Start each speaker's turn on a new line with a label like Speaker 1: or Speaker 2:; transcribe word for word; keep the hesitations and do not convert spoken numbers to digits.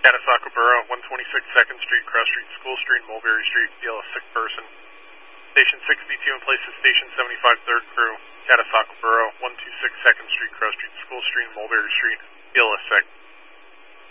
Speaker 1: Catasauqua Borough, one twenty-six second Street, Cross Street, School Street, Mulberry Street, feel a sick person. Station six B two in place of Station seventy-five third crew, Catasauqua Borough, one twenty-six second